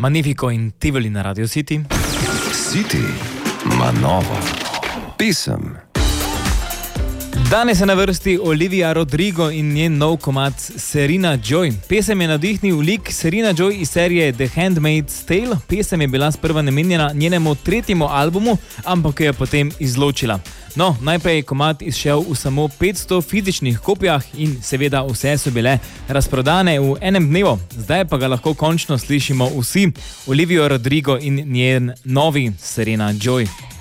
Magnifico in Tivoli na Radio City. City ima novo pesem. Danes je na vrsti Olivia Rodrigo in njen nov komad Serena Joy. Pesem je navdihnil lik Serena Joy iz serije The Handmaid's Tale. Pesem je bila sprva namenjena njenemu 3. albumu, ampak jo je potem izločila. No, najprej je komad izšel v samo 500 fizičnih kopijah in seveda vse so bile razprodane v enem dnevu. Zdaj pa ga lahko končno slišimo vsi. Olivia Rodrigo in njen novi Serena Joy.